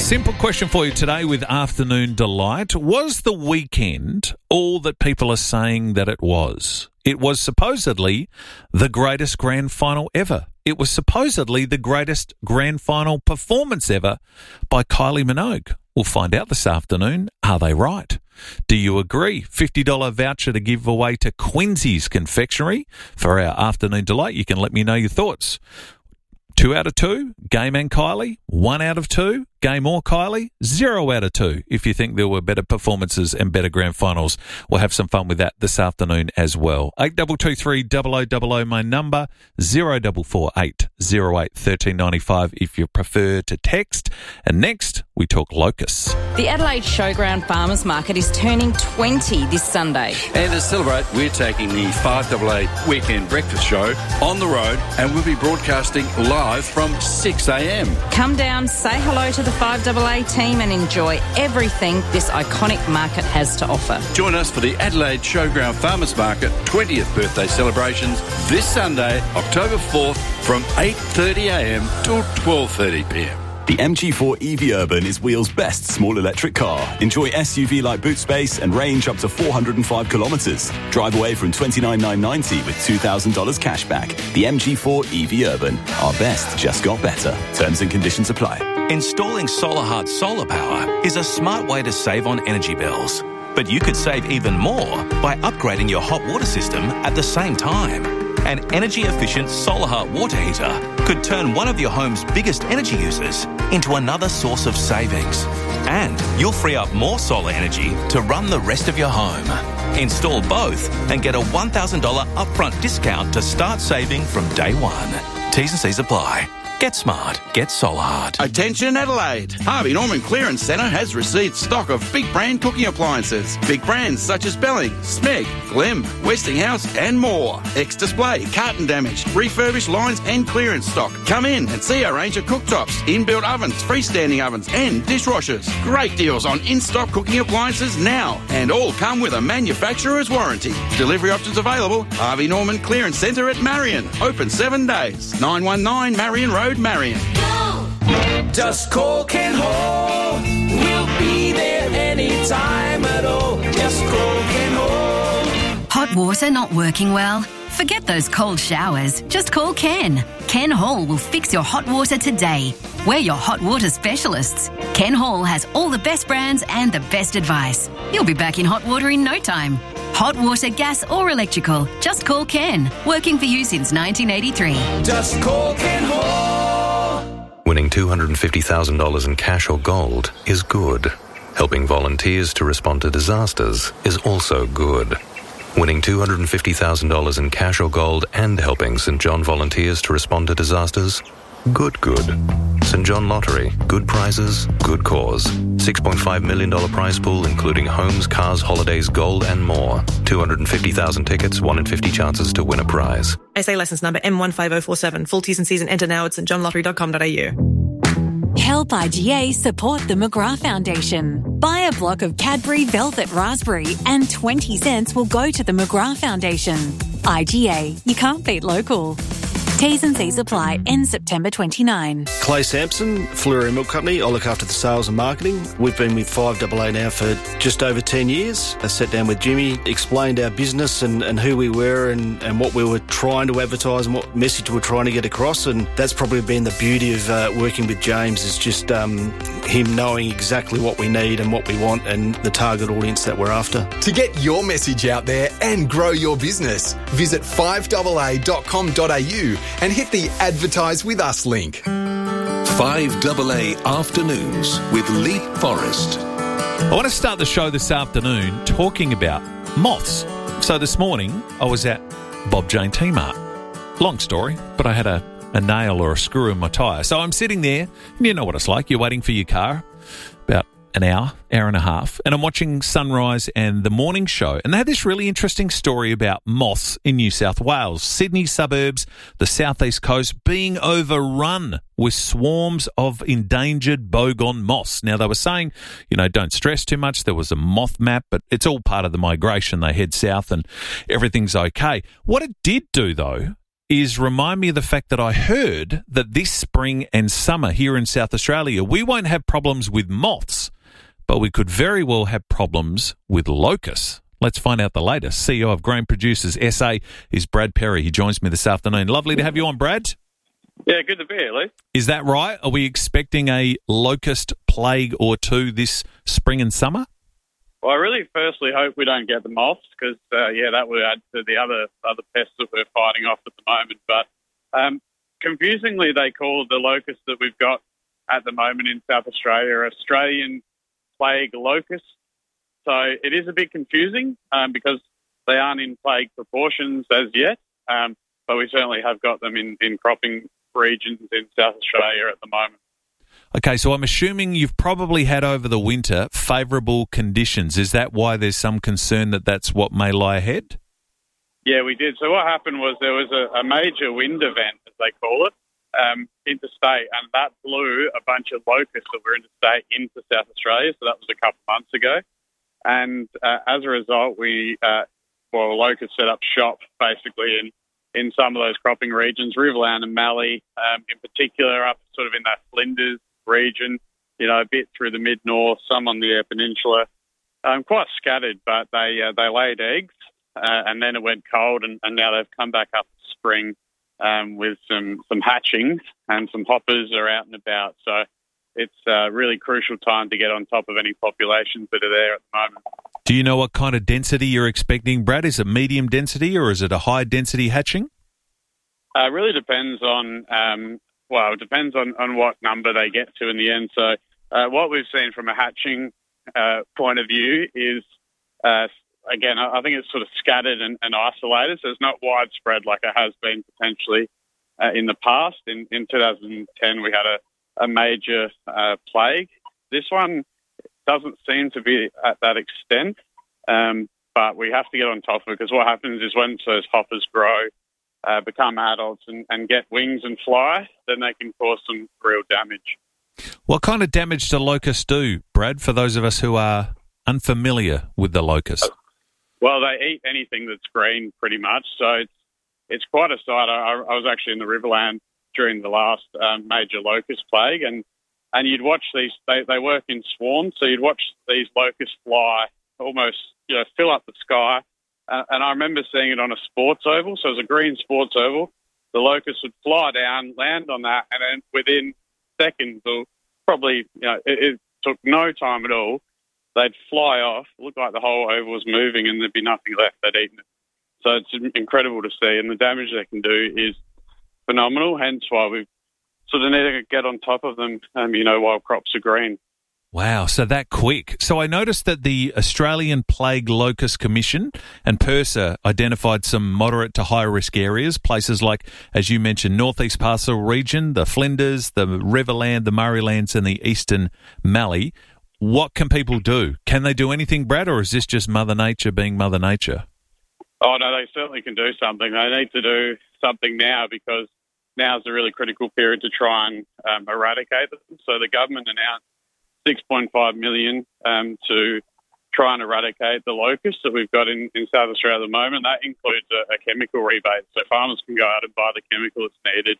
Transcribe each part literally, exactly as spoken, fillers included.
Simple question for you today with Afternoon Delight. Was the weekend all that people are saying that it was? It was supposedly the greatest grand final ever. It was supposedly the greatest grand final performance ever by Kylie Minogue. We'll find out this afternoon. Are they right? Do you agree? fifty dollars voucher to give away to Quincy's Confectionery for our Afternoon Delight. You can let me know your thoughts. Two out of two, Game and Kylie. One out of two, Game or Kylie. Zero out of two, if you think there were better performances and better grand finals. We'll have some fun with that this afternoon as well. eight two two three, double oh double oh, my number. zero four four eight, zero eight, one three nine five if you prefer to text. And next, we talk locusts. The Adelaide Showground Farmers Market is turning twenty this Sunday. And to celebrate, we're taking the five A A Weekend Breakfast Show on the road, and we'll be broadcasting live from six a.m. Come down, say hello to the five A A team and enjoy everything this iconic market has to offer. Join us for the Adelaide Showground Farmers Market twentieth birthday celebrations this Sunday, October fourth, from eight thirty a.m. till twelve thirty p.m. The M G four E V Urban is Wheel's best small electric car. Enjoy S U V-like boot space and range up to four hundred five kilometres. Drive away from twenty-nine thousand nine hundred ninety with two thousand dollars cash back. The M G four E V Urban. Our best just got better. Terms and conditions apply. Installing SolarHeart solar power is a smart way to save on energy bills. But you could save even more by upgrading your hot water system at the same time. An energy-efficient SolarHeart water heater could turn one of your home's biggest energy users into another source of savings. And you'll free up more solar energy to run the rest of your home. Install both and get a one thousand dollars upfront discount to start saving from day one. T's and C's apply. Get smart. Get SolarHeart. Attention Adelaide. Harvey Norman Clearance Centre has received stock of big brand cooking appliances. Big brands such as Belling, Smeg, Glemm, Westinghouse and more. Ex-display, carton damage, refurbished lines and clearance stock. Come in and see our range of cooktops, inbuilt ovens, freestanding ovens and dishwashers. Great deals on in-stock cooking appliances now, and all come with a manufacturer's warranty. Delivery options available. Harvey Norman Clearance Centre at Marion. Open seven days. nine one nine Marion Road, Marion. Just call Ken Hall. We'll be there anytime at all. Just call Ken Hall. Hot water not working well? Forget those cold showers. Just call Ken. Ken Hall will fix your hot water today. We're your hot water specialists. Ken Hall has all the best brands and the best advice. You'll be back in hot water in no time. Hot water, gas or electrical. Just call Ken. Working for you since nineteen eighty-three. Just call Ken Hall. Winning two hundred fifty thousand dollars in cash or gold is good. Helping volunteers to respond to disasters is also good. Winning two hundred fifty thousand dollars in cash or gold and helping St John volunteers to respond to disasters? Good, good. St John Lottery. Good prizes, good cause. six point five million dollars prize pool including homes, cars, holidays, gold and more. two hundred fifty thousand tickets, one in fifty chances to win a prize. S A licence number M one five oh four seven. Full T's and C's and enter now at st john lottery dot com dot a u. Help I G A support the McGrath Foundation. Buy a block of Cadbury Velvet Raspberry and twenty cents will go to the McGrath Foundation. I G A, you can't beat local. T's and C's apply, end September twenty-ninth. Clay Sampson, Fleury Milk Company. I look after the sales and marketing. We've been with five A A now for just over ten years. I sat down with Jimmy, explained our business and, and who we were and, and what we were trying to advertise and what message we were trying to get across. And that's probably been the beauty of uh, working with James, is just um, him knowing exactly what we need and what we want and the target audience that we're after. To get your message out there and grow your business, visit five A A dot com dot a u and hit the Advertise With Us link. five A A Afternoons with Lee Forrest. I want to start the show this afternoon talking about moths. So this morning I was at Bob Jane T-Mart. Long story, but I had a, a nail or a screw in my tyre. So I'm sitting there, and you know what it's like. You're waiting for your car about an hour, hour and a half, and I'm watching Sunrise and the morning show. And they had this really interesting story about moths in New South Wales, Sydney suburbs, the southeast coast, being overrun with swarms of endangered boggon moths. Now, they were saying, you know, don't stress too much. There was a moth map, but it's all part of the migration. They head south and everything's okay. What it did do, though, is remind me of the fact that I heard that this spring and summer here in South Australia, we won't have problems with moths, but we could very well have problems with locusts. Let's find out the latest. C E O of Grain Producers S A is Brad Perry. He joins me this afternoon. Lovely to have you on, Brad. Yeah, good to be here, Lee. Is that right? Are we expecting a locust plague or two this spring and summer? Well, I really firstly hope we don't get the moths because, uh, yeah, that would add to the other other pests that we're fighting off at the moment. But um, confusingly, they call the locusts that we've got at the moment in South Australia Australian plague locusts. So it is a bit confusing um, because they aren't in plague proportions as yet, um, but we certainly have got them in, in cropping regions in South Australia at the moment. Okay, so I'm assuming you've probably had over the winter favourable conditions. Is that why there's some concern that that's what may lie ahead? Yeah, we did. So what happened was there was a, a major wind event, as they call it, um, interstate, and that blew a bunch of locusts that were interstate into South Australia. So that was a couple of months ago. And uh, as a result, we, uh, well, locusts set up shop basically in, in some of those cropping regions, Riverland and Mallee um, in particular, up sort of in that Flinders region, you know, a bit through the mid-north, some on the Eyre Peninsula. Um, quite scattered, but they uh, they laid eggs uh, and then it went cold and, and now they've come back up in spring um, with some, some hatchings and some hoppers are out and about. So it's a really crucial time to get on top of any populations that are there at the moment. Do you know what kind of density you're expecting, Brad? Is it medium density or is it a high density hatching? Uh, it really depends on, um, well, it depends on, on what number they get to in the end. So uh, what we've seen from a hatching uh, point of view is, uh, again, I think it's sort of scattered and, and isolated, so it's not widespread like it has been potentially uh, in the past. In, in two thousand ten, we had a a major uh, plague. This one doesn't seem to be at that extent, um, but we have to get on top of it because what happens is when those hoppers grow, uh, become adults and, and get wings and fly, then they can cause some real damage. What kind of damage do locusts do, Brad, for those of us who are unfamiliar with the locust? Well, they eat anything that's green pretty much, so it's, it's quite a sight. I, I was actually in the Riverland during the last um, major locust plague, and, and you'd watch these, they, they work in swarms, so you'd watch these locusts fly, almost, you know, fill up the sky, uh, and I remember seeing it on a sports oval, so it was a green sports oval. The locusts would fly down, land on that, and then within seconds, or probably, you know, it, it took no time at all, they'd fly off, look like the whole oval was moving, and there'd be nothing left. They'd eaten it. So it's incredible to see, and the damage they can do is phenomenal, hence why we sort of need to get on top of them, um, you know, while crops are green. Wow, so that quick. So I noticed that the Australian Plague Locust Commission and PIRSA identified some moderate to high risk areas, places like, as you mentioned, Northeast Pastoral Region, the Flinders, the Riverland, the Murraylands and the Eastern Mallee. What can people do? Can they do anything, Brad, or is this just Mother Nature being Mother Nature? Oh, no, they certainly can do something. They need to do something now because now is a really critical period to try and um, eradicate them. So the government announced six point five million dollars um, to try and eradicate the locusts that we've got in, in South Australia at the moment. That includes a, a chemical rebate. So farmers can go out and buy the chemical that's needed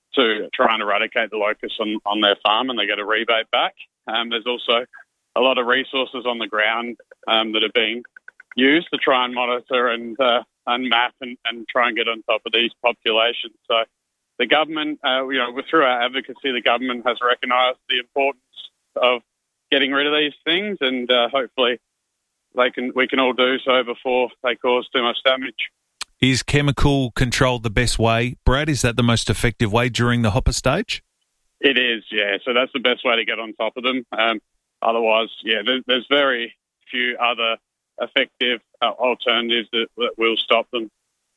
to try and eradicate the locusts on, on their farm, and they get a rebate back. Um, there's also a lot of resources on the ground um, that are being used to try and monitor and uh, and map and, and try and get on top of these populations. So the government, uh, you know, through our advocacy, the government has recognised the importance of getting rid of these things, and uh, hopefully they can we can all do so before they cause too much damage. Is chemical control the best way, Brad? Is that the most effective way during the hopper stage? It is, yeah. So that's the best way to get on top of them. Um, otherwise, yeah, there, there's very few other effective uh, alternatives that, that will stop them.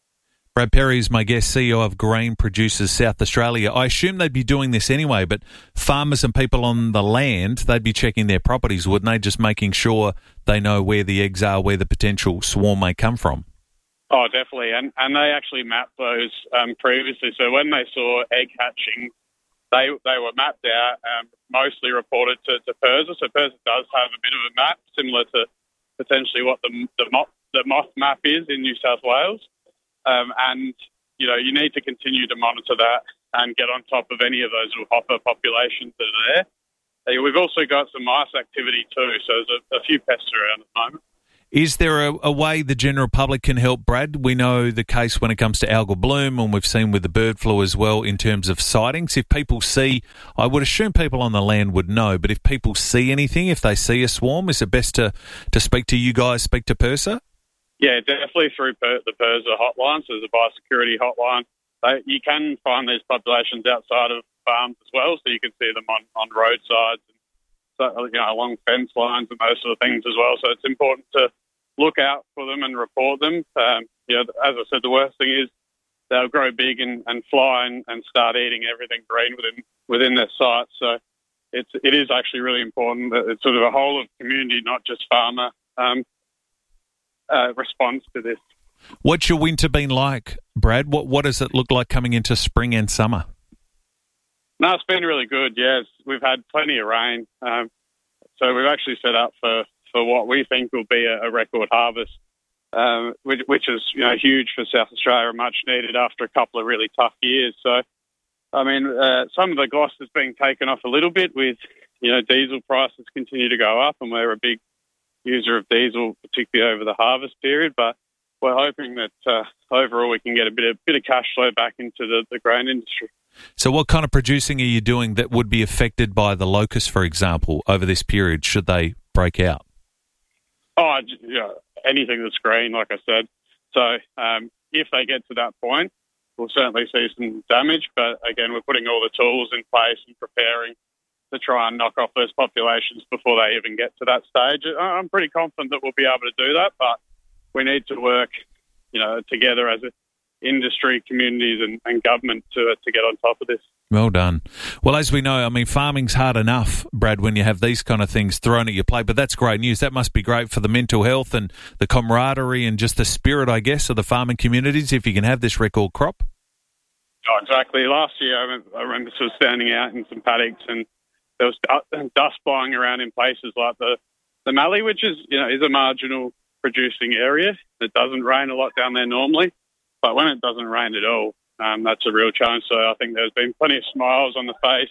Brad Perry is my guest, C E O of Grain Producers South Australia. I assume they'd be doing this anyway, but farmers and people on the land, they'd be checking their properties, wouldn't they? Just making sure they know where the eggs are, where the potential swarm may come from. Oh, definitely. And and they actually mapped those um, previously. So when they saw egg hatching, they they were mapped out, um, mostly reported to, to PIRSA. So PIRSA does have a bit of a map, similar to potentially what the the moth, the moth map is in New South Wales. Um, and you know, you need to continue to monitor that and get on top of any of those little hopper populations that are there. Uh, we've also got some mice activity too, so there's a, a few pests around at the moment. Is there a, a way the general public can help, Brad? We know the case when it comes to algal bloom, and we've seen with the bird flu as well in terms of sightings. If people see, I would assume people on the land would know, but if people see anything, if they see a swarm, is it best to, to speak to you guys, speak to PIRSA? Yeah, definitely through per- the PIRSA hotline, so there's a biosecurity hotline. They, you can find these populations outside of farms as well, so you can see them on, on roadsides, and so, you know, along fence lines and those sort of things as well. So it's important to look out for them and report them. Um, you know, as I said, the worst thing is they'll grow big and, and fly and, and start eating everything green within within their sight. So it's it is actually really important that it's sort of a whole of community, not just farmer, um, uh, response to this. What's your winter been like, Brad? What what does it look like coming into spring and summer? No, it's been really good, yes. We've had plenty of rain. Um, so we've actually set up for, for what we think will be a, a record harvest, um, which, which is, you know, huge for South Australia, much needed after a couple of really tough years. So, I mean, uh, some of the gloss has been taken off a little bit with, you know, diesel prices continue to go up, and we're a big user of diesel, particularly over the harvest period. But we're hoping that uh, overall we can get a bit of, bit of cash flow back into the, the grain industry. So what kind of producing are you doing that would be affected by the locust, for example, over this period, should they break out? Oh, you know, anything that's green, like I said. So um, if they get to that point, we'll certainly see some damage. But again, we're putting all the tools in place and preparing to try and knock off those populations before they even get to that stage. I'm pretty confident that we'll be able to do that, but we need to work, you know, together as a industry, communities and, and government to to get on top of this. Well done. Well, as we know, I mean, farming's hard enough, Brad, when you have these kind of things thrown at your plate, but that's great news. That must be great for the mental health and the camaraderie and just the spirit, I guess, of the farming communities if you can have this record crop. Oh, exactly. Last year, I remember, I remember sort of standing out in some paddocks and there was dust flying around in places like the, the Mallee, which is, you know, is a marginal producing area. It doesn't rain a lot down there normally. But when it doesn't rain at all, um, that's a real challenge. So I think there's been plenty of smiles on the face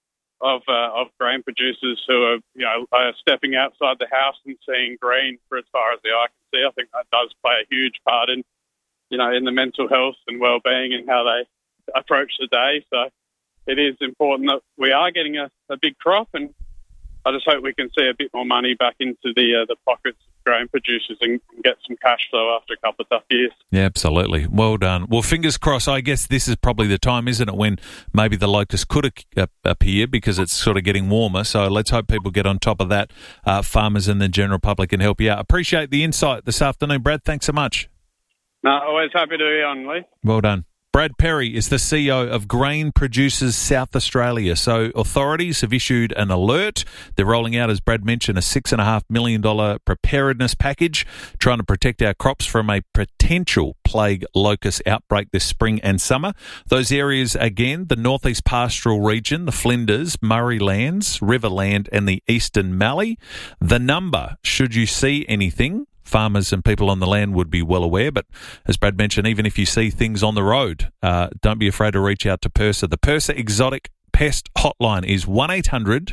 of uh, of grain producers who are, you know, are stepping outside the house and seeing green for as far as the eye can see. I think that does play a huge part in, you know, in the mental health and well-being and how they approach the day. So it is important that we are getting a, a big crop, and I just hope we can see a bit more money back into the uh, the pockets of grain producers and get some cash flow after a couple of tough years. Yeah, absolutely. Well done. Well, fingers crossed. I guess this is probably the time, isn't it, when maybe the locust could a- appear because it's sort of getting warmer. So let's hope people get on top of that. Uh, farmers and the general public can help you out. Appreciate the insight this afternoon, Brad. Thanks so much. No, always happy to be on, Lee. Well done. Brad Perry is the C E O of Grain Producers South Australia. So authorities have issued an alert. They're rolling out, as Brad mentioned, a six point five million dollars preparedness package, trying to protect our crops from a potential plague locust outbreak this spring and summer. Those areas, again, the Northeast Pastoral Region, the Flinders, Murray Lands, Riverland and the Eastern Mallee. The number, should you see anything, farmers and people on the land would be well aware, but as Brad mentioned, even if you see things on the road, uh, don't be afraid to reach out to PIRSA. The PIRSA Exotic Pest Hotline is one eight hundred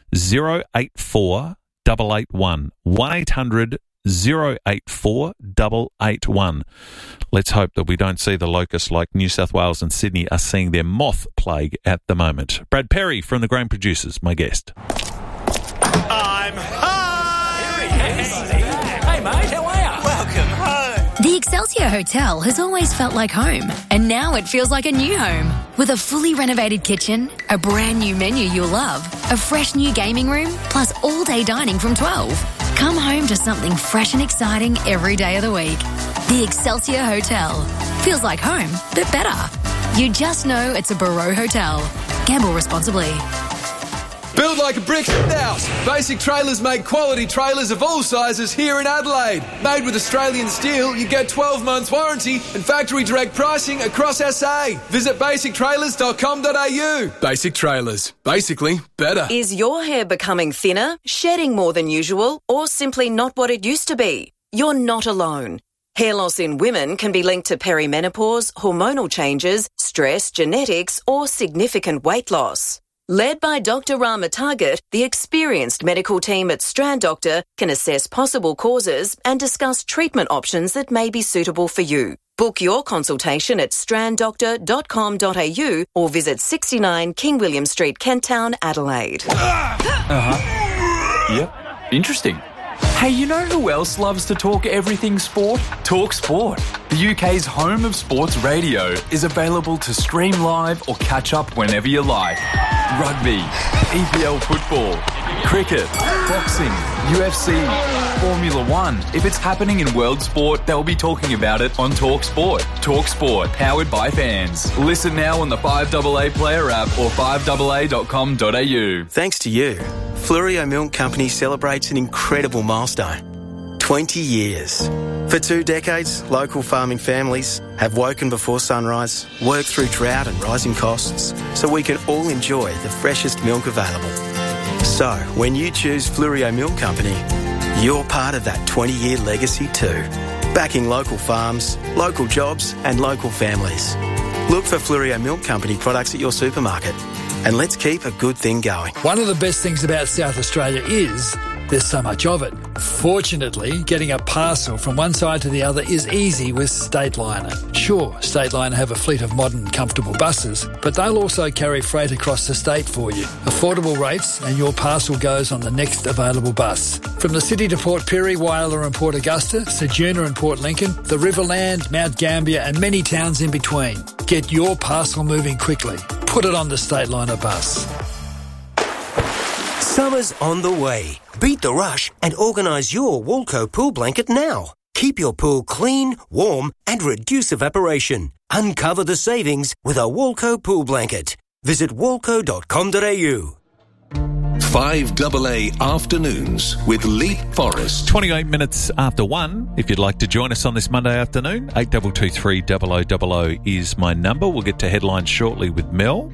oh eight four eight eight one. one eight hundred oh eight four eight eight one. Let's hope that we don't see the locusts like New South Wales and Sydney are seeing their moth plague at the moment. Brad Perry from the Grain Producers, my guest. I'm high! Hey, mate, how are you? Welcome home. The Excelsior Hotel has always felt like home, and now it feels like a new home. With a fully renovated kitchen, a brand new menu you'll love, a fresh new gaming room, plus all-day dining from twelve. Come home to something fresh and exciting every day of the week. The Excelsior Hotel. Feels like home, but better. You just know it's a Barreau Hotel. Gamble responsibly. Build like a brick house. Basic Trailers make quality trailers of all sizes here in Adelaide. Made with Australian steel, you get twelve months warranty and factory direct pricing across S A. Visit basic trailers dot com dot a u. Basic Trailers. Basically better. Is your hair becoming thinner, shedding more than usual, or simply not what it used to be? You're not alone. Hair loss in women can be linked to perimenopause, hormonal changes, stress, genetics, or significant weight loss. Led by Doctor Rama Target, the experienced medical team at Strand Doctor can assess possible causes and discuss treatment options that may be suitable for you. Book your consultation at strand doctor dot com dot a u or visit sixty-nine King William Street, Kent Town, Adelaide. Uh-huh. Yep. Interesting. Hey, you know who else loves to talk everything sport? Talk Sport. The U K's home of sports radio is available to stream live or catch up whenever you like. Rugby, E P L football, cricket, boxing, U F C, Formula One. If it's happening in world sport, they'll be talking about it on Talk Sport. Talk Sport, powered by fans. Listen now on the five A A Player app or five A A dot com dot a u. Thanks to you, Fluorio Milk Company celebrates an incredible milestone. twenty years. For two decades, local farming families have woken before sunrise, worked through drought and rising costs, so we can all enjoy the freshest milk available. So, when you choose Fluorio Milk Company, you're part of that twenty-year legacy too. Backing local farms, local jobs and local families. Look for Fluorio Milk Company products at your supermarket. And let's keep a good thing going. One of the best things about South Australia is there's so much of it. Fortunately, getting a parcel from one side to the other is easy with Stateliner. Sure, Stateliner have a fleet of modern, comfortable buses, but they'll also carry freight across the state for you. Affordable rates, and your parcel goes on the next available bus. From the city to Port Pirie, Whyalla and Port Augusta, Ceduna and Port Lincoln, the Riverland, Mount Gambier and many towns in between. Get your parcel moving quickly. Put it on the Stateliner bus. Summer's on the way. Beat the rush and organise your Walco pool blanket now. Keep your pool clean, warm and reduce evaporation. Uncover the savings with a Walco pool blanket. Visit walco dot com dot a u. five A A Afternoons with Leap Forrest. twenty-eight minutes after one. If you'd like to join us on this Monday afternoon, eight two two three zero zero zero zero is my number. We'll get to headlines shortly with Mel.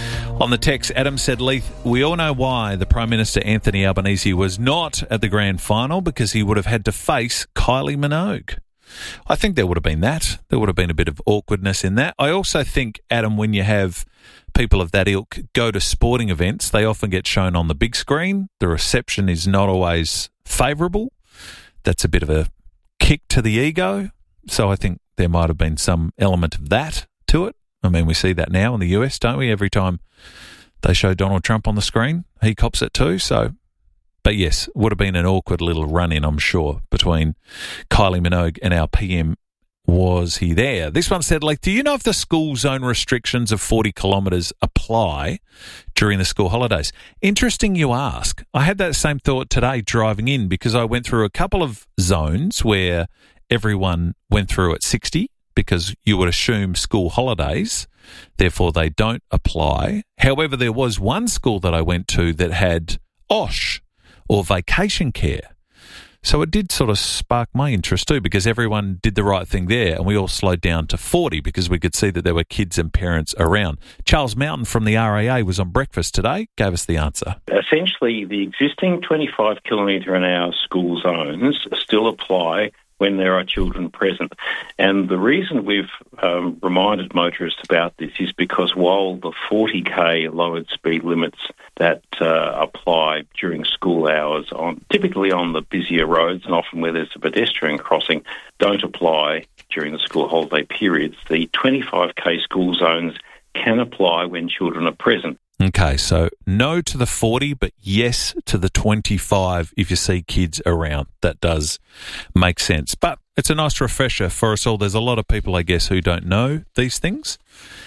On the text, Adam said, Leith, we all know why the Prime Minister Anthony Albanese was not at the grand final, because he would have had to face Kylie Minogue. I think there would have been that. There would have been a bit of awkwardness in that. I also think, Adam, when you have people of that ilk go to sporting events, they often get shown on the big screen. The reception is not always favourable. That's a bit of a kick to the ego. So I think there might have been some element of that to it. I mean, we see that now in the U S, don't we? Every time they show Donald Trump on the screen, he cops it too. So, but yes, would have been an awkward little run-in, I'm sure, between Kylie Minogue and our P M. Was he there? This one said, like, do you know if the school zone restrictions of forty kilometres apply during the school holidays? Interesting you ask. I had that same thought today driving in, because I went through a couple of zones where everyone went through at sixty, because you would assume school holidays, therefore they don't apply. However, there was one school that I went to that had O S H, or vacation care. So it did sort of spark my interest too, because everyone did the right thing there, and we all slowed down to forty because we could see that there were kids and parents around. Charles Mountain from the R A A was on breakfast today, gave us the answer. Essentially, the existing twenty-five kilometre an hour school zones still apply when there are children present. And the reason we've um, reminded motorists about this is because while the forty k lowered speed limits that uh, apply during school hours, on typically on the busier roads and often where there's a pedestrian crossing, don't apply during the school holiday periods, the twenty-five k school zones can apply when children are present. Okay, so no to the forty, but yes to the twenty-five if you see kids around. That does make sense. But it's a nice refresher for us all. There's a lot of people, I guess, who don't know these things.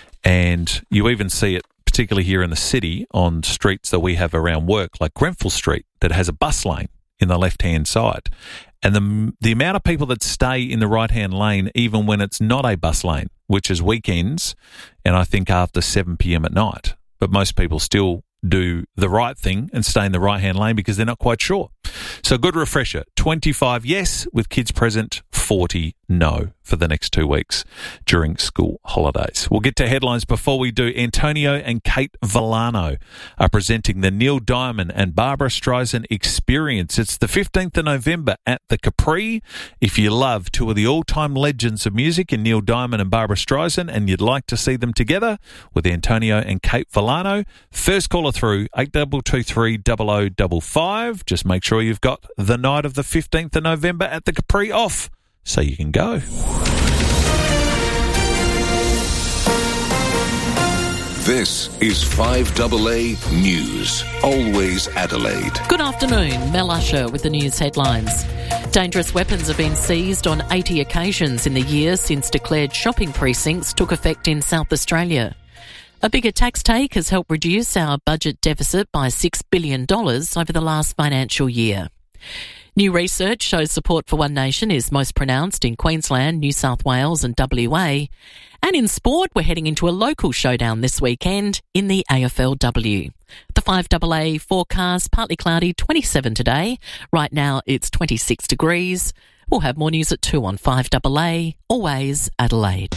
And you even see it, particularly here in the city, on streets that we have around work, like Grenfell Street, that has a bus lane in the left-hand side. And the the amount of people that stay in the right-hand lane, even when it's not a bus lane, which is weekends, and I think after seven p.m. at night. But most people still do the right thing and stay in the right-hand lane because they're not quite sure. So good refresher. twenty-five yes with kids present, forty no for the next two weeks during school holidays. We'll get to headlines before we do. Antonio and Kate Villano are presenting the Neil Diamond and Barbra Streisand Experience. It's the fifteenth of November at the Capri. If you love two of the all-time legends of music in Neil Diamond and Barbra Streisand and you'd like to see them together with Antonio and Kate Villano, first caller through eight two two three zero zero five five. Just make sure you've got the night of the fifteenth of November at the Capri off so you can go. This is five A A News, always Adelaide. Good afternoon, Mel Usher with the news headlines. Dangerous weapons have been seized on eighty occasions in the year since declared shopping precincts took effect in South Australia. A bigger tax take has helped reduce our budget deficit by six billion dollars over the last financial year. New research shows support for One Nation is most pronounced in Queensland, New South Wales and W A. And in sport, we're heading into a local showdown this weekend in the A F L W. The five A A forecast, partly cloudy, twenty-seven today. Right now it's twenty-six degrees. We'll have more news at two on five A A, always Adelaide.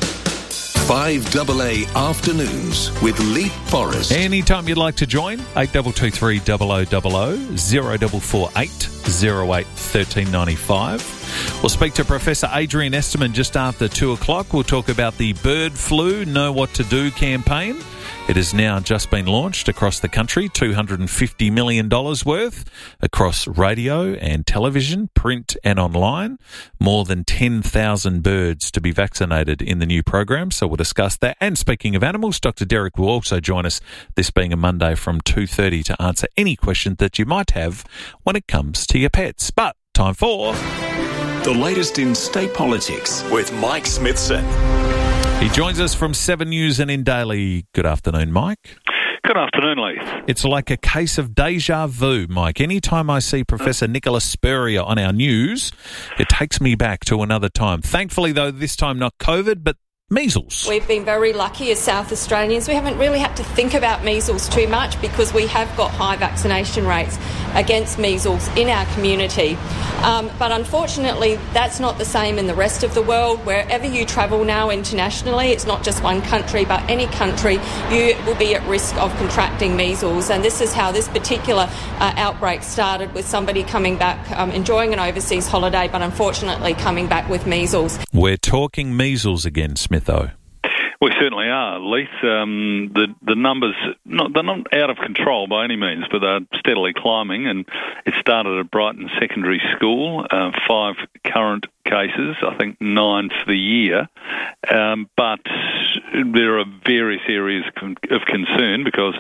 five A A Afternoons with Leap Forrest. Anytime you'd like to join, eight two two three zero zero zero zero four four eight zero eight one three nine five. We'll speak to Professor Adrian Esterman just after two o'clock. We'll talk about the Bird Flu Know What to Do campaign. It has now just been launched across the country, two hundred fifty million dollars worth across radio and television, print and online. More than ten thousand birds to be vaccinated in the new program, so we'll discuss that. And speaking of animals, Doctor Derek will also join us, this being a Monday from two thirty, to answer any questions that you might have when it comes to your pets. But time for the latest in state politics with Mike Smithson. He joins us from Seven News and in Daily. Good afternoon, Mike. Good afternoon, Leith. It's like a case of deja vu, Mike. Anytime I see Professor Nicholas Spurrier on our news, it takes me back to another time. Thankfully, though, this time not COVID, but measles. We've been very lucky as South Australians. We haven't really had to think about measles too much because we have got high vaccination rates against measles in our community. Um, but unfortunately, that's not the same in the rest of the world. Wherever you travel now internationally, it's not just one country, but any country, you will be at risk of contracting measles. And this is how this particular uh, outbreak started, with somebody coming back, um, enjoying an overseas holiday, but unfortunately coming back with measles. We're talking measles again, Smitho. We certainly are, Leith. Um, the the numbers, not, they're not out of control by any means, but they're steadily climbing. And it started at Brighton Secondary School, uh, five current cases, I think nine for the year. Um, but there are various areas of concern because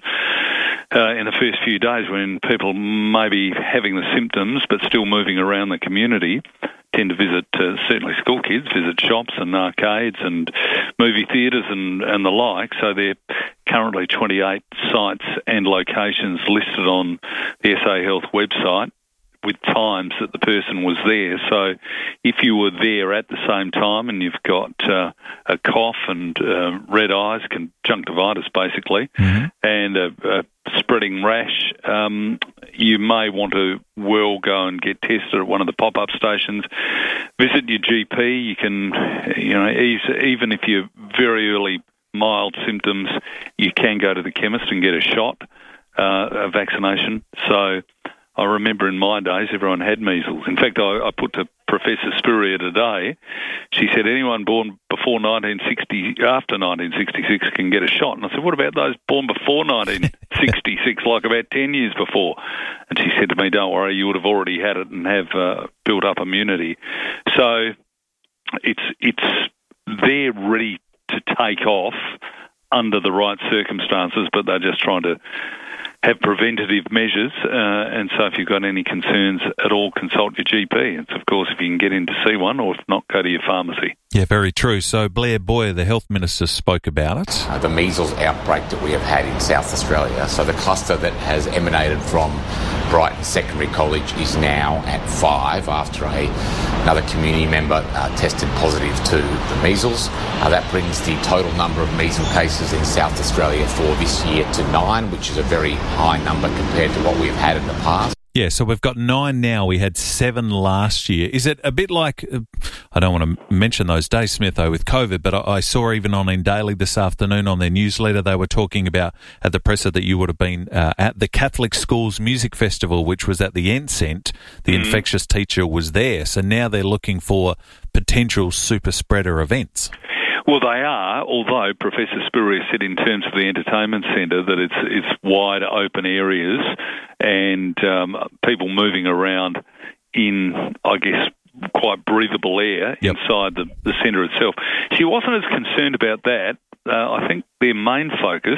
uh, in the first few days when people may be having the symptoms but still moving around the community, tend to visit, uh, certainly school kids, visit shops and arcades and movie theatres and, and the like. So there are currently twenty-eight sites and locations listed on the S A Health website with times that the person was there. So if you were there at the same time and you've got uh, a cough and uh, red eyes, conjunctivitis basically, mm-hmm. and a, a spreading rash, um, you may want to well go and get tested at one of the pop-up stations. Visit your G P. You can, you know, even if you're very early mild symptoms, you can go to the chemist and get a shot, uh, a vaccination. So I remember in my days, everyone had measles. In fact, I, I put to Professor Spurrier today, she said anyone born before nineteen sixty, after nineteen sixty-six can get a shot. And I said, what about those born before nineteen sixty-six, like about ten years before? And she said to me, don't worry, you would have already had it and have uh, built up immunity. So it's it's there ready to take off under the right circumstances, but they're just trying to have preventative measures, uh, and so if you've got any concerns at all, consult your G P. It's, of course, if you can get in to see one, or if not, go to your pharmacy. Yeah, very true. So Blair Boyer, the Health Minister, spoke about it. Uh, the measles outbreak that we have had in South Australia, so the cluster that has emanated from Brighton Secondary College is now at five after a, another community member uh, tested positive to the measles. Uh, that brings the total number of measles cases in South Australia for this year to nine, which is a very high number compared to what we've had in the past. Yeah, so we've got nine now. We had seven last year. Is it a bit like, uh, I don't want to mention those days, Smitho, with COVID, but I, I saw even on In Daily this afternoon on their newsletter, they were talking about at the presser that you would have been uh, at the Catholic Schools Music Festival, which was at the Enceinte. The mm-hmm. infectious teacher was there. So now they're looking for potential super spreader events. Well, they are, although Professor Spurrier said in terms of the entertainment centre that it's it's wide open areas and um, people moving around in, I guess, quite breathable air yep. inside the, the centre itself. She wasn't as concerned about that. Uh, I think their main focus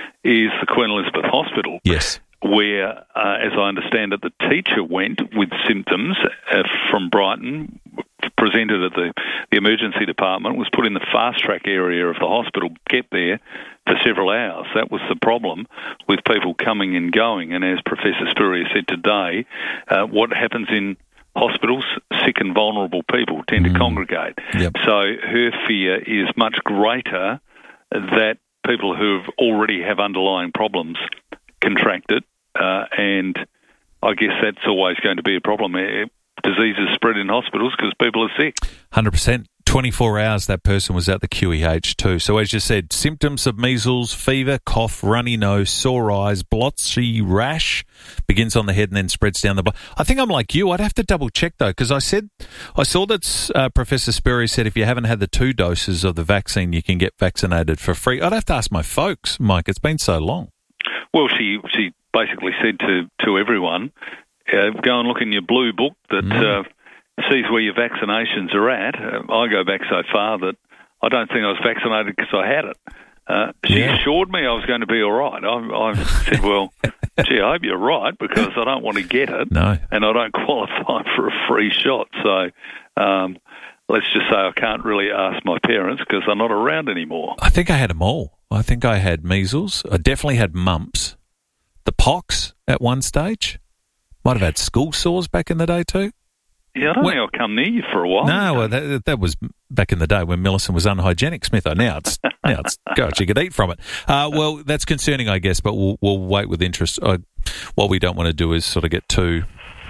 is the Queen Elizabeth Hospital. Yes. Where, uh, as I understand it, the teacher went with symptoms uh, from Brighton, presented at the, the emergency department, was put in the fast-track area of the hospital, kept there for several hours. That was the problem with people coming and going. And as Professor Spurrier said today, uh, what happens in hospitals, sick and vulnerable people tend mm. to congregate. Yep. So her fear is much greater that people who already have underlying problems contract it, uh, and I guess that's always going to be a problem. Diseases spread in hospitals because people are sick. one hundred percent. twenty-four hours that person was at the Q E H too. So as you said, symptoms of measles, fever, cough, runny nose, sore eyes, blotchy rash, begins on the head and then spreads down the body. I think I'm like you. I'd have to double check though, because I said, I saw that uh, Professor Spurrier said if you haven't had the two doses of the vaccine, you can get vaccinated for free. I'd have to ask my folks, Mike. It's been so long. Well, she she basically said to, to everyone, uh, go and look in your blue book that mm. uh, sees where your vaccinations are at. Uh, I go back so far that I don't think I was vaccinated because I had it. Uh, she yeah. assured me I was going to be all right. I, I said, well, gee, I hope you're right because I don't want to get it no. and I don't qualify for a free shot. So um, let's just say I can't really ask my parents because they're not around anymore. I think I had them all. I think I had measles. I definitely had mumps. The pox at one stage. Might have had school sores back in the day too. Yeah, I don't when, think I'll come near you for a while. No, well, that, that was back in the day when Millicent was unhygienic, Smitho. Now it's, now it's, gosh, you could eat from it. Uh, well, that's concerning, I guess, but we'll, we'll wait with interest. Uh, what we don't want to do is sort of get too,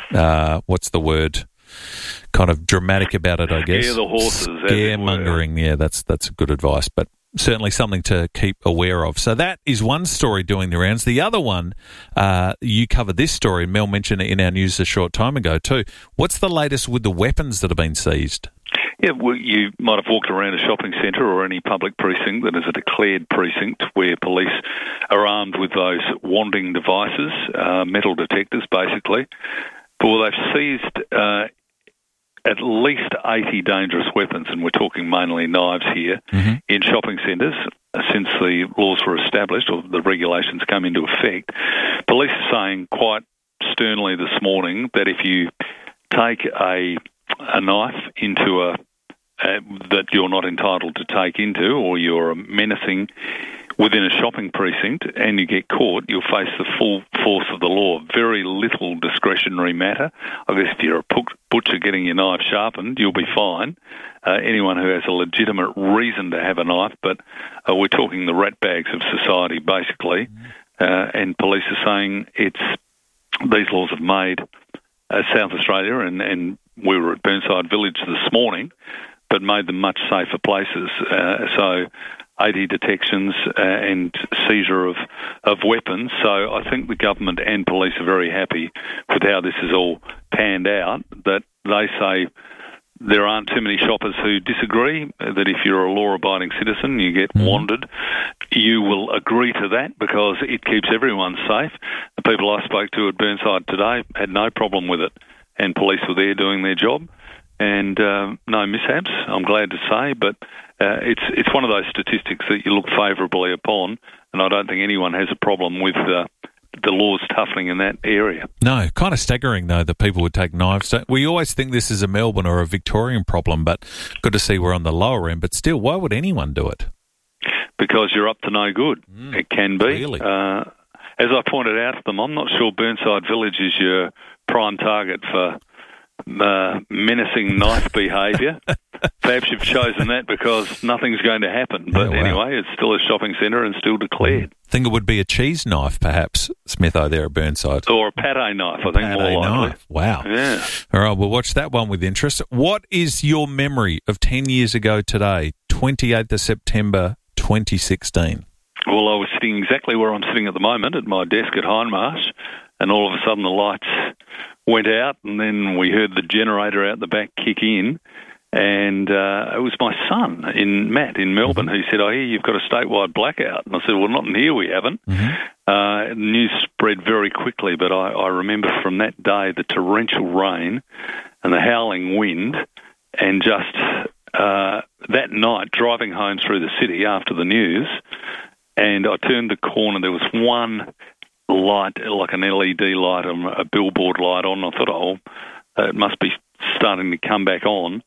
uh, what's the word, kind of dramatic about it, I guess. Scare the horses. Scaremongering, yeah, that's, that's good advice, but certainly something to keep aware of. So that is one story doing the rounds. The other one, uh, you covered this story, Mel mentioned it in our news a short time ago too. What's the latest with the weapons that have been seized? Yeah, well, you might have walked around a shopping centre or any public precinct that is a declared precinct where police are armed with those wanding devices, uh, metal detectors basically. But well, they've seized uh, at least eighty dangerous weapons, and we're talking mainly knives here, mm-hmm. in shopping centres since the laws were established or the regulations came into effect. Police are saying quite sternly this morning that if you take a a knife into a uh, that you're not entitled to take into, or you're menacing within a shopping precinct and you get caught, you'll face the full force of the law. Very little discretionary matter. I guess if you're a butcher getting your knife sharpened, you'll be fine. Uh, anyone who has a legitimate reason to have a knife, but uh, we're talking the rat bags of society, basically. Uh, and police are saying it's these laws have made uh, South Australia, and, and we were at Burnside Village this morning, but made them much safer places. Uh, so eighty detections uh, and seizure of, of weapons. So I think the government and police are very happy with how this has all panned out, that they say there aren't too many shoppers who disagree, that if you're a law-abiding citizen, you get mm-hmm. wanted, you will agree to that because it keeps everyone safe. The people I spoke to at Burnside today had no problem with it, and police were there doing their job. And uh, no mishaps, I'm glad to say, but uh, it's it's one of those statistics that you look favourably upon, and I don't think anyone has a problem with uh, the laws toughening in that area. No, kind of staggering, though, that people would take knives. We always think this is a Melbourne or a Victorian problem, but good to see we're on the lower end. But still, why would anyone do it? Because you're up to no good. Mm, it can be. Really? Uh, as I pointed out to them, I'm not sure Burnside Village is your prime target for Uh, menacing knife behaviour. perhaps you've chosen that because nothing's going to happen. But Yeah, wow. anyway, it's still a shopping centre and still declared. Think it would be a cheese knife, perhaps, Smitho, there at Burnside. Or a pate knife, I think, Pate more likely. knife. Wow. Yeah. All right, we'll watch that one with interest. What is your memory of ten years ago today, twenty-eighth of September, twenty sixteen? Well, I was sitting exactly where I'm sitting at the moment, at my desk at Hindmarsh, and all of a sudden the lights went out, and then we heard the generator out the back kick in, and uh, it was my son, in Matt, in Melbourne, who said, I hear you've got a statewide blackout. And I said, well, not in here, we haven't. Mm-hmm. Uh, the news spread very quickly, but I, I remember from that day the torrential rain and the howling wind, and just uh, that night driving home through the city after the news, and I turned the corner, there was one light, like an L E D light, a billboard light on. I thought, oh, it must be starting to come back on.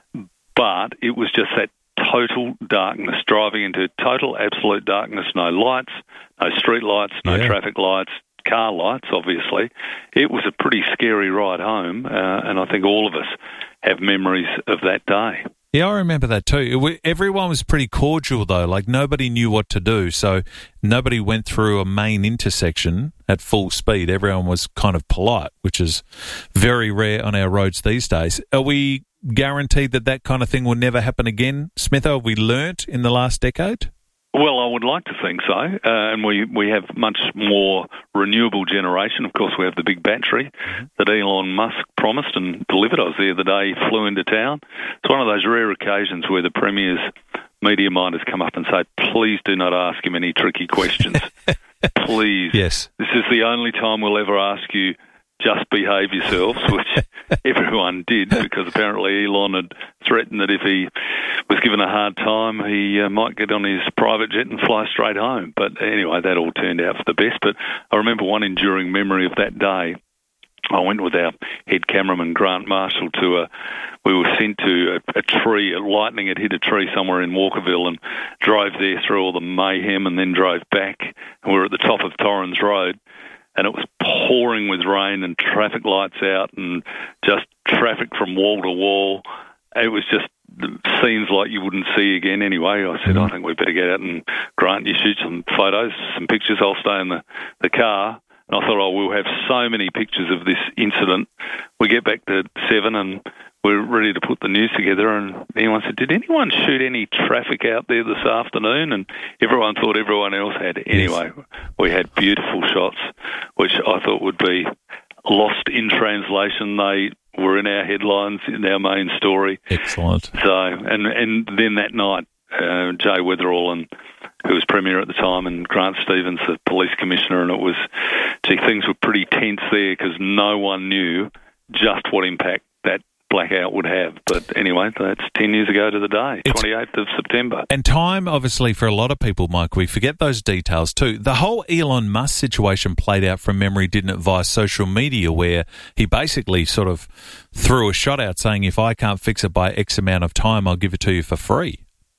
But it was just that total darkness, driving into total absolute darkness, no lights, no street lights, no Yeah. traffic lights, car lights, obviously. It was a pretty scary ride home, uh, and I think all of us have memories of that day. Yeah, I remember that too. It, wa- everyone was pretty cordial, though. Like, nobody knew what to do, so nobody went through a main intersection at full speed. Everyone was kind of polite, which is very rare on our roads these days. Are we guaranteed that that kind of thing will never happen again, Smitho? Have we learnt in the last decade? Well, I would like to think so, uh, and we, we have much more renewable generation. Of course, we have the big battery that Elon Musk promised and delivered. I was there the day he flew into town. It's one of those rare occasions where the Premier's media mind has come up and said, please do not ask him any tricky questions. Please. Yes. This is the only time we'll ever ask you, just behave yourselves, which everyone did, because apparently Elon had threatened that if he was given a hard time, he uh, might get on his private jet and fly straight home. But anyway, that all turned out for the best. But I remember one enduring memory of that day. I went with our head cameraman, Grant Marshall, to a, we were sent to a, a tree, a lightning had hit a tree somewhere in Walkerville, and drove there through all the mayhem, and then drove back, and we were at the top of Torrens Road, and it was pouring with rain and traffic lights out and just traffic from wall to wall. It was just scenes like you wouldn't see again anyway. I said, I think we better get out and, Grant, you shoot some photos, some pictures, I'll stay in the, the car. And I thought, oh, we'll have so many pictures of this incident. We get back to seven and we're ready to put the news together, and anyone said, did anyone shoot any traffic out there this afternoon? And everyone thought everyone else had. Anyway, we had beautiful shots, which I thought would be lost in translation. They were in our headlines, in our main story. Excellent. So, and and then that night, uh, Jay Weatherall, and who was Premier at the time, and Grant Stevens, the Police Commissioner, and it was, gee, things were pretty tense there because no one knew just what impact that blackout would have. But anyway, that's ten years ago to the day, twenty-eighth of September. And time, obviously, for a lot of people, Mike, we forget those details too. The whole Elon Musk situation played out from memory, didn't it, via social media, where he basically sort of threw a shot out saying, if I can't fix it by X amount of time, I'll give it to you for free.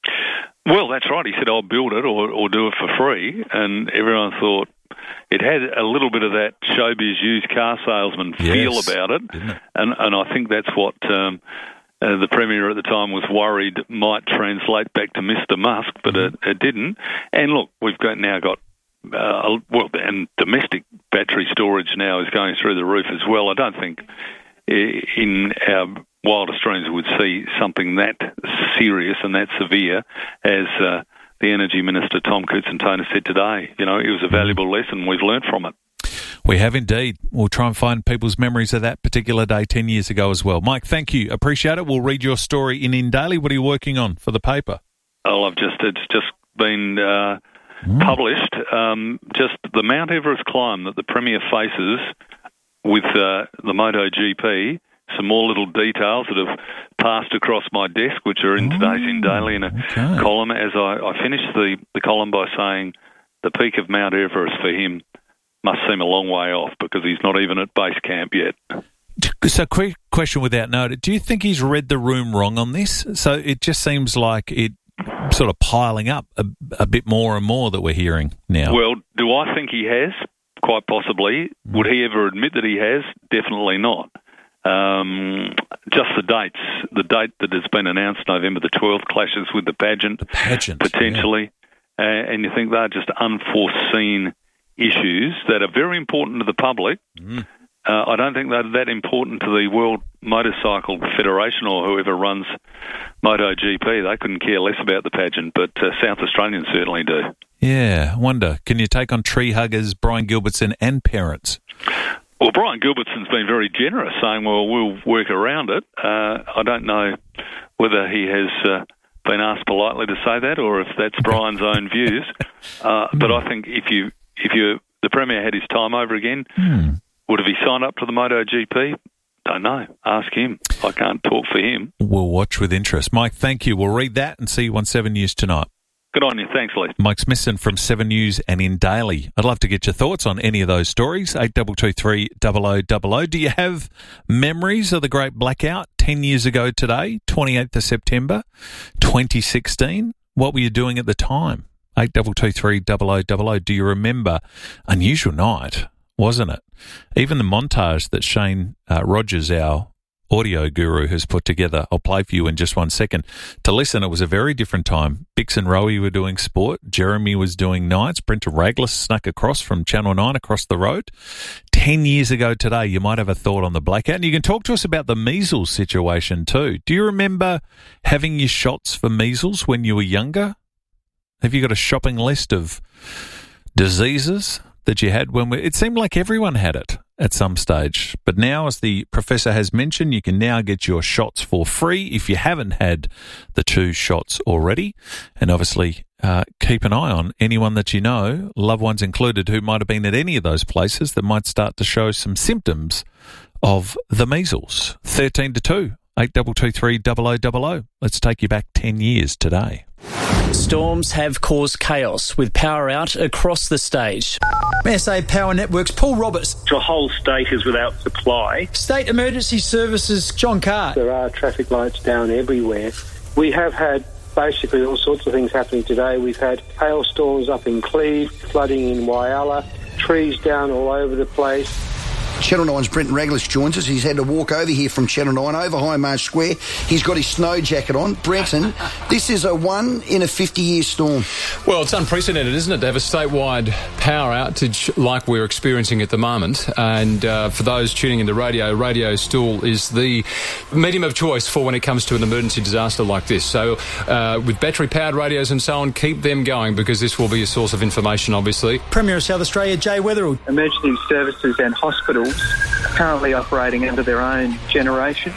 Well, that's right. He said, I'll build it or, or do it for free. And everyone thought it had a little bit of that showbiz used car salesman feel Yes, about it. it? And, and I think that's what um, uh, the Premier at the time was worried might translate back to Mister Musk, but mm-hmm. it, it didn't. And look, we've got now got, uh, well, and domestic battery storage now is going through the roof as well. I don't think in our wildest dreams would see something that serious and that severe as uh, the Energy Minister Tom Koutsantonis said today. You know, it was a valuable lesson. We've learnt from it. We have indeed. We'll try and find people's memories of that particular day ten years ago as well. Mike, thank you. Appreciate it. We'll read your story in In Daily. What are you working on for the paper? Oh, I've just, it's just been uh, mm. published. Um, just the Mount Everest climb that the Premier faces with uh, the MotoGP. Some more little details that have passed across my desk, which are in today's In Daily in a okay. column, as I, I finished the, the column by saying the peak of Mount Everest for him must seem a long way off because he's not even at base camp yet. So, quick question without note. Do you think he's read the room wrong on this? So it just seems like it sort of piling up a, a bit more and more that we're hearing now. Well, do I think he has? Quite possibly. Would he ever admit that he has? Definitely not. Um, just the dates. The date that has been announced, November the twelfth, clashes with the pageant, the pageant potentially. Yeah. Uh, and you think they're just unforeseen issues that are very important to the public. Mm. Uh, I don't think they're that important to the World Motorcycle Federation or whoever runs MotoGP. They couldn't care less about the pageant, but uh, South Australians certainly do. Yeah, I wonder, can you take on tree huggers, Brian Gilbertson, and parents? Well, Brian Gilbertson's been very generous, saying, well, we'll work around it. Uh, I don't know whether he has uh, been asked politely to say that or if that's Brian's own views. Uh, but I think if you, if you, the Premier had his time over again, hmm. would have he signed up to the MotoGP? Don't know. Ask him. I can't talk for him. We'll watch with interest. Mike, thank you. We'll read that and see you on Seven News tonight. Good on you. Thanks, Lee. Mike Smithson from Seven News and in Daily. I'd love to get your thoughts on any of those stories. eight two two three, double oh double oh. Do you have memories of the great blackout ten years ago today, twenty-eighth of September, twenty sixteen? What were you doing at the time? eight two two three, double oh double oh. Do you remember? Unusual night, wasn't it? Even the montage that Shane uh, Rogers, our audio guru, has put together, I'll play for you in just one second. To listen, it was a very different time. Bix and Rowie were doing sport. Jeremy was doing nights. Brenta Raglis snuck across from Channel nine across the road. Ten years ago today, you might have a thought on the blackout. And you can talk to us about the measles situation too. Do you remember having your shots for measles when you were younger? Have you got a shopping list of diseases that you had when we, it seemed like everyone had it at some stage. But now, as the professor has mentioned, you can now get your shots for free if you haven't had the two shots already. And obviously, uh, keep an eye on anyone that you know, loved ones included, who might have been at any of those places that might start to show some symptoms of the measles. thirteen to two, eight two two three, double oh double oh. Let's take you back ten years today. Storms have caused chaos with power out across the state. S A Power Networks, Paul Roberts. The whole state is without supply. State Emergency Services, John Carr. There are traffic lights down everywhere. We have had basically all sorts of things happening today. We've had hailstorms up in Cleve, flooding in Whyalla, trees down all over the place. Channel nine's Brenton Raglis joins us. He's had to walk over here from Channel nine over High Marsh Square. He's got his snow jacket on. Brenton, this is a one in a fifty-year storm. Well, it's unprecedented, isn't it, to have a statewide power outage like we're experiencing at the moment. And uh, for those tuning into radio, radio still is the medium of choice for when it comes to an emergency disaster like this. So uh, with battery-powered radios and so on, keep them going because this will be a source of information, obviously. Premier of South Australia, Jay Weatherill. Emergency services and hospitals currently operating under their own generation,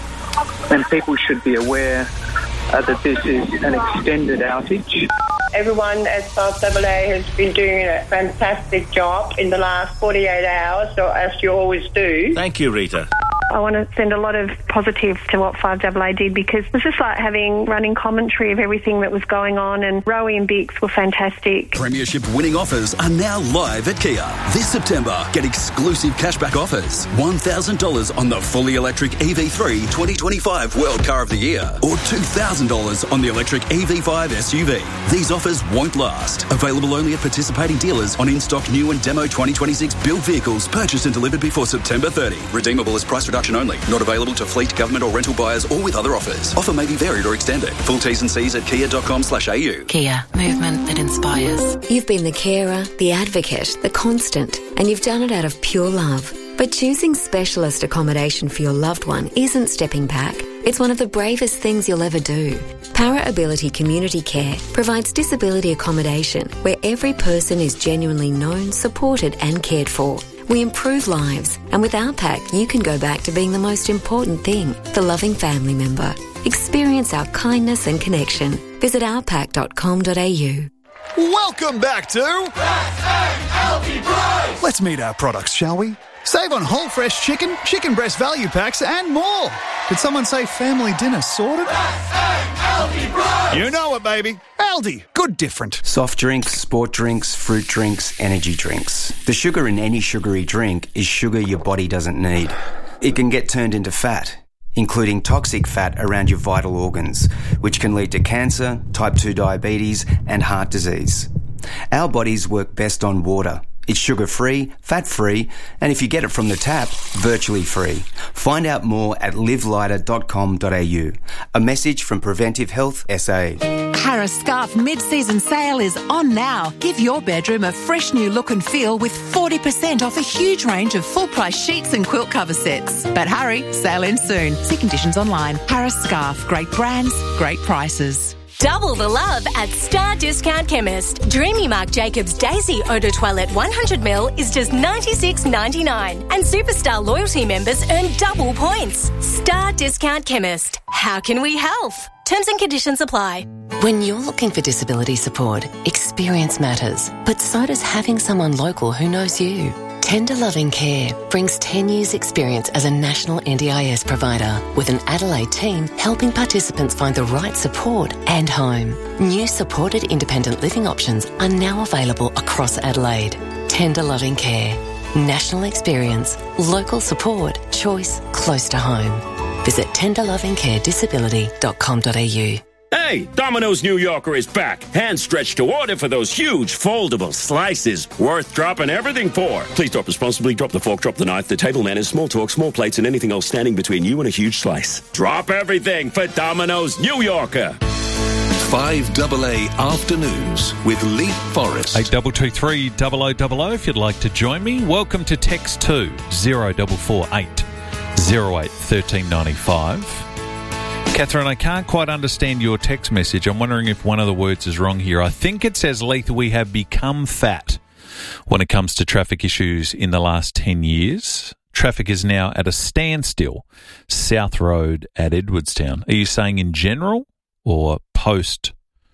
and people should be aware uh, that this is an extended outage. Everyone at five double A has been doing a fantastic job in the last forty-eight hours, so as you always do. Thank you, Rita. I want to send a lot of positive to what five double A did because it was just like having running commentary of everything that was going on, and Rowie and Bix were fantastic. Premiership winning offers are now live at Kia. This September, get exclusive cashback offers. one thousand dollars on the fully electric E V three twenty twenty-five World Car of the Year or two thousand dollars on the electric E V five S U V. These offers won't last. Available only at participating dealers on in-stock new and demo twenty twenty-six built vehicles purchased and delivered before September thirtieth. Redeemable as price reduction only. Not available to fleet, government or rental buyers or with other offers. Offer may be varied or extended. Full T's and C's at kia dot com slash a u. Kia. Movement that inspires. You've been the carer, the advocate, the constant, and you've done it out of pure love. But choosing specialist accommodation for your loved one isn't stepping back. It's one of the bravest things you'll ever do. Para Ability Community Care provides disability accommodation where every person is genuinely known, supported and cared for. We improve lives, and with our pack, you can go back to being the most important thing, the loving family member. Experience our kindness and connection. Visit our pack dot com dot a u. Welcome back to Let's meet our products, shall we? Save on whole fresh chicken, chicken breast value packs, and more. Did someone say family dinner sorted? You know it, baby. Aldi. Good different. Soft drinks, sport drinks, fruit drinks, energy drinks. The sugar in any sugary drink is sugar your body doesn't need. It can get turned into fat, including toxic fat around your vital organs, which can lead to cancer, type two diabetes, and heart disease. Our bodies work best on water. It's sugar-free, fat-free, and if you get it from the tap, virtually free. Find out more at live lighter dot com dot a u. A message from Preventive Health S A. Harris Scarf mid-season sale is on now. Give your bedroom a fresh new look and feel with forty percent off a huge range of full-price sheets and quilt cover sets. But hurry, sale ends soon. See conditions online. Harris Scarf. Great brands, great prices. Double the love at Star Discount Chemist. Dreamy Marc Jacobs Daisy Eau de Toilette one hundred milliliters is just ninety-six ninety-nine. And Superstar loyalty members earn double points. Star Discount Chemist. How can we help? Terms and conditions apply. When you're looking for disability support, experience matters, but so does having someone local who knows you. Tender Loving Care brings ten years experience as a national N D I S provider with an Adelaide team helping participants find the right support and home. New supported independent living options are now available across Adelaide. Tender Loving Care. National experience, local support, choice close to home. Visit tender loving care disability dot com dot a u. Hey, Domino's New Yorker is back. Hand stretched to order for those huge foldable slices. Worth dropping everything for. Please drop responsibly. Drop the fork, drop the knife, the table manners, small talk, small plates, and anything else standing between you and a huge slice. Drop everything for Domino's New Yorker. five double A Afternoons with Lee Forrest. eight two two three, double oh double oh if you'd like to join me. Welcome to text two, zero four four eight, zero eight, one three nine five. Catherine, I can't quite understand your text message. I'm wondering if one of the words is wrong here. I think it says, Leith, we have become fat when it comes to traffic issues in the last ten years. Traffic is now at a standstill. South Road at Edwardstown. Are you saying in general or post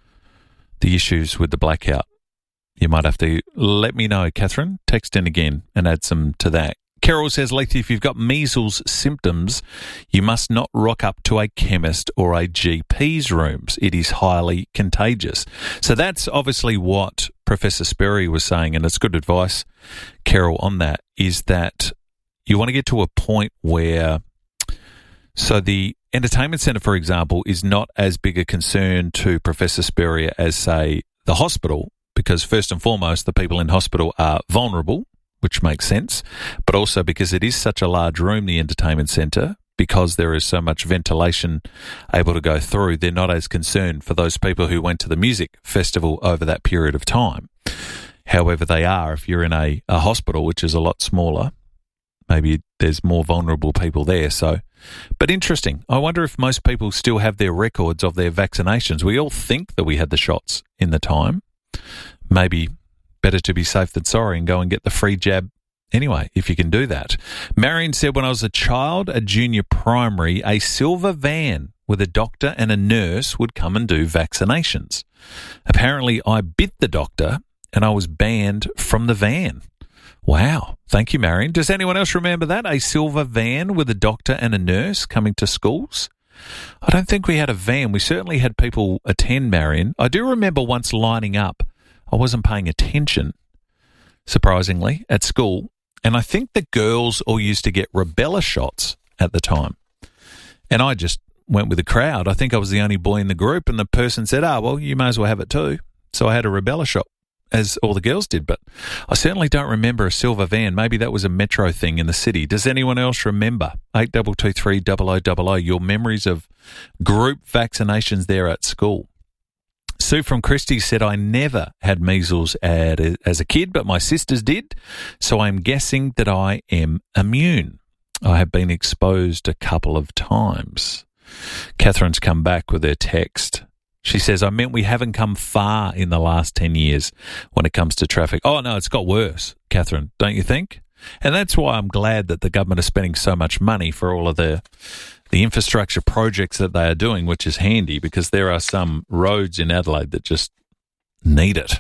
the issues with the blackout? You might have to let me know, Catherine. Text in again and add some to that. Carol says, Leith, if you've got measles symptoms, you must not rock up to a chemist or a G P's rooms. It is highly contagious. So that's obviously what Professor Sperry was saying, and it's good advice, Carol, on that, is that you want to get to a point where, so the entertainment centre, for example, is not as big a concern to Professor Sperry as, say, the hospital, because first and foremost, the people in hospital are vulnerable, which makes sense, but also because it is such a large room, the entertainment centre, because there is so much ventilation able to go through, they're not as concerned for those people who went to the music festival over that period of time. However, they are if you're in a, a hospital, which is a lot smaller. Maybe there's more vulnerable people there. So, but interesting. I wonder if most people still have their records of their vaccinations. We all think that we had the shots in the time. Maybe better to be safe than sorry and go and get the free jab anyway, if you can do that. Marion said, when I was a child, a junior primary, a silver van with a doctor and a nurse would come and do vaccinations. Apparently, I bit the doctor and I was banned from the van. Wow. Thank you, Marion. Does anyone else remember that? A silver van with a doctor and a nurse coming to schools? I don't think we had a van. We certainly had people attend, Marion. I do remember once lining up. I wasn't paying attention, surprisingly, at school. And I think the girls all used to get rubella shots at the time. And I just went with the crowd. I think I was the only boy in the group. And the person said, oh, well, you may as well have it too. So I had a rubella shot, as all the girls did. But I certainly don't remember a silver van. Maybe that was a metro thing in the city. Does anyone else remember? eight two two three, double oh double oh, your memories of group vaccinations there at school. Sue from Christie said, I never had measles at, as a kid, but my sisters did, so I'm guessing that I am immune. I have been exposed a couple of times. Catherine's come back with her text. She says, I meant we haven't come far in the last ten years when it comes to traffic. Oh, no, it's got worse, Catherine, don't you think? And that's why I'm glad that the government is spending so much money for all of the the infrastructure projects that they are doing, which is handy because there are some roads in Adelaide that just need it.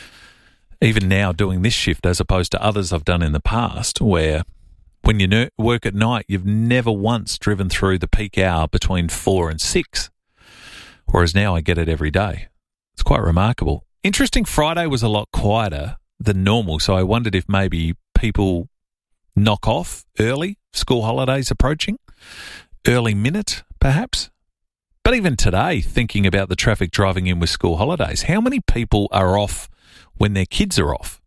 Even now doing this shift as opposed to others I've done in the past where when you ner- work at night, you've never once driven through the peak hour between four and six, whereas now I get it every day. It's quite remarkable. Interesting, Friday was a lot quieter than normal, so I wondered if maybe people knock off early, school holidays approaching. Early minute, perhaps. But even today, thinking about the traffic driving in with school holidays, how many people are off when their kids are off?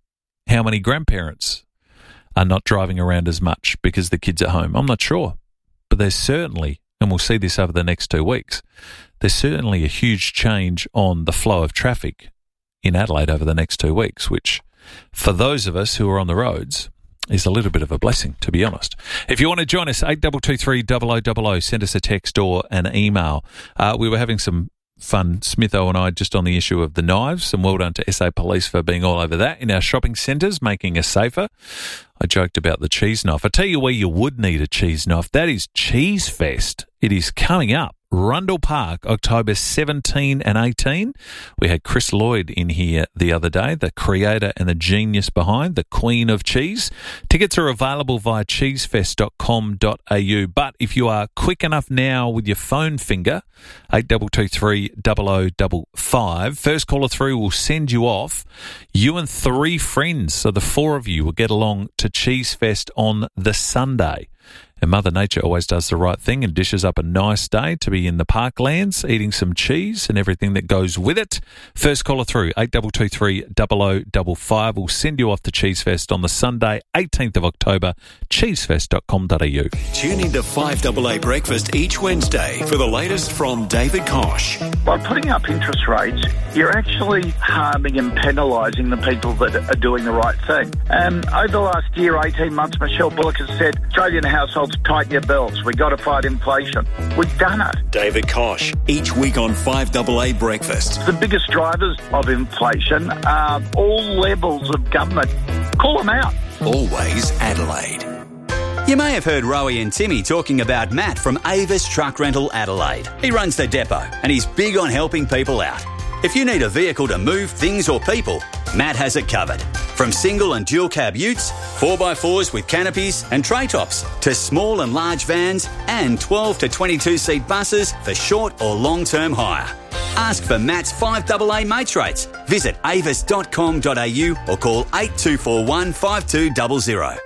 how many grandparents are not driving around as much because the kids at home. I'm not sure. But there's certainly, and we'll see this over the next two weeks, there's certainly a huge change on the flow of traffic in Adelaide over the next two weeks, which for those of us who are on the roads is a little bit of a blessing, to be honest. If you want to join us, eight two two three, double oh double oh, send us a text or an email. Uh, we were having some fun, Smitho and I, just on the issue of the knives, and well done to S A Police for being all over that in our shopping centres, making us safer. I joked about the cheese knife. I tell you where you would need a cheese knife. That is Cheese Fest. It is coming up. Rundle Park, October seventeenth and eighteenth. We had Chris Lloyd in here the other day, the creator and the genius behind the Queen of Cheese. Tickets are available via cheesefest dot com dot a u. But if you are quick enough now with your phone finger, eight two two three, double oh double five, first caller through will send you off. You and three friends, so the four of you will get along to Cheese Fest on the Sunday. And Mother Nature always does the right thing and dishes up a nice day to be in the parklands, eating some cheese and everything that goes with it. First caller through, eight two two three, double oh double five. We'll send you off to Cheese Fest on the Sunday, eighteenth of October, cheesefest dot com dot a u. Tune into five double A Breakfast each Wednesday for the latest from David Kosh. By putting up interest rates, you're actually harming and penalising the people that are doing the right thing. Um, over the last year, eighteen months, Michelle Bullock has said, Australian households, tighten your belts. We've got to fight inflation. We've done it. David Kosh, each week on five double A Breakfast. The biggest drivers of inflation are all levels of government. Call them out. Always Adelaide. You may have heard Rowie and Timmy talking about Matt from Avis Truck Rental Adelaide. He runs the depot and he's big on helping people out. If you need a vehicle to move things or people, Matt has it covered. From single and dual cab utes, four by fours with canopies and tray tops, to small and large vans and twelve to twenty-two seat buses for short or long-term hire. Ask for Matt's five double A mates rates. Visit avis dot com dot a u or call eight two four one, five two zero zero.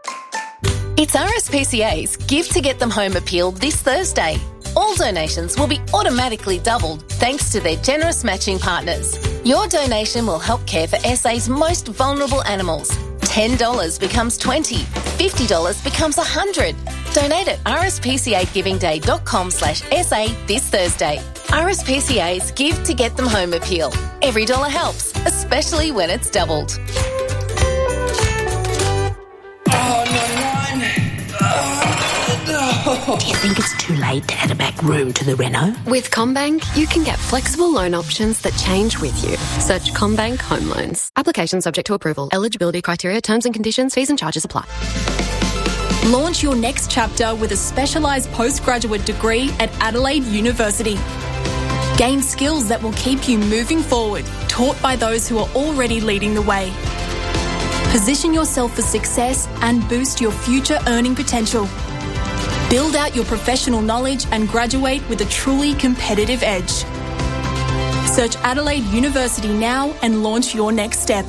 It's R S P C A's Give to Get Them Home appeal this Thursday. All donations will be automatically doubled thanks to their generous matching partners. Your donation will help care for S A's most vulnerable animals. ten dollars becomes twenty dollars, fifty dollars becomes one hundred dollars. Donate at r s p c a giving day dot com slash s a this Thursday. R S P C A's Give to Get Them Home appeal. Every dollar helps, especially when it's doubled. Do you think it's too late to add a back room to the reno? With CommBank, you can get flexible loan options that change with you. Search CommBank Home Loans. Application subject to approval. Eligibility criteria, terms and conditions, fees and charges apply. Launch your next chapter with a specialised postgraduate degree at Adelaide University. Gain skills that will keep you moving forward, taught by those who are already leading the way. Position yourself for success and boost your future earning potential. Build out your professional knowledge and graduate with a truly competitive edge. Search Adelaide University now and launch your next step.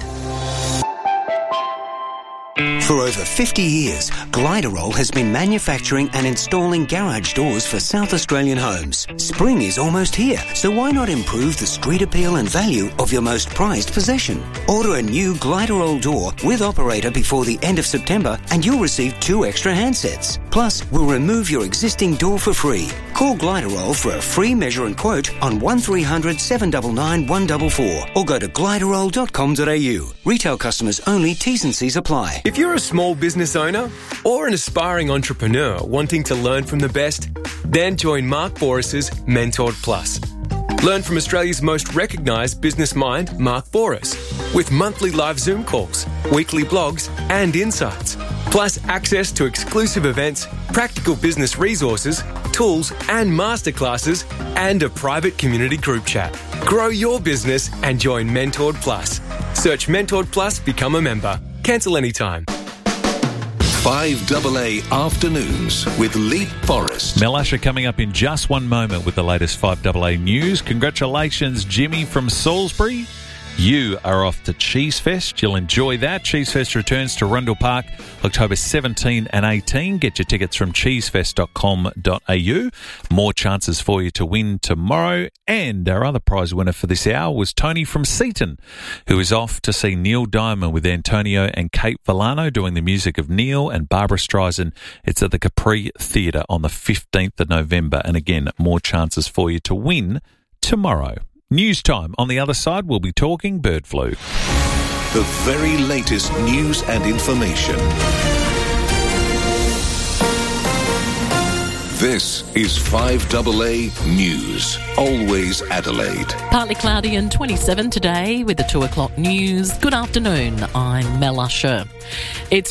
For over fifty years, Gliderol has been manufacturing and installing garage doors for South Australian homes. Spring is almost here, so why not improve the street appeal and value of your most prized possession? Order a new Gliderol door with operator before the end of September and you'll receive two extra handsets. Plus, we'll remove your existing door for free. Call Gliderol for a free measure and quote on one three hundred, seven nine nine, one four four or go to gliderol dot com dot a u. Retail customers only, T's and C's apply. If you're a small business owner or an aspiring entrepreneur wanting to learn from the best, then join Mark Boris's Mentored Plus. Learn from Australia's most recognised business mind, Mark Boris, with monthly live Zoom calls, weekly blogs and insights, plus access to exclusive events, practical business resources, tools and masterclasses, and a private community group chat. Grow your business and join Mentored Plus. Search Mentored Plus, become a member. Cancel anytime. five double A Afternoons with Lee Forrest. Mel Asher coming up in just one moment with the latest five double A news. Congratulations, Jimmy from Salisbury. You are off to Cheese Fest. You'll enjoy that. Cheese Fest returns to Rundle Park October seventeenth and eighteenth. Get your tickets from cheesefest dot com dot a u. More chances for you to win tomorrow. And our other prize winner for this hour was Tony from Seaton, who is off to see Neil Diamond with Antonio and Kate Villano doing the music of Neil and Barbara Streisand. It's at the Capri Theatre on the fifteenth of November. And again, more chances for you to win tomorrow. News time. On the other side, we'll be talking bird flu. The very latest news and information. This is five A A News. Always Adelaide. Partly cloudy and twenty-seven today with the two o'clock news. Good afternoon. I'm Mel Usher. It's